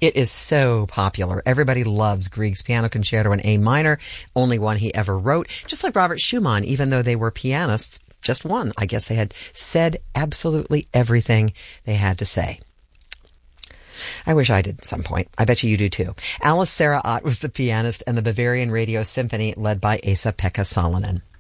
It is so popular. Everybody loves Grieg's Piano Concerto in A minor, only one he ever wrote. Just like Robert Schumann, even though they were pianists, just one. I guess they had said absolutely everything they had to say. I wish I did at some point. I bet you do too. Alice Sarah Ott was the pianist, and the Bavarian Radio Symphony led by Esa-Pekka Salonen.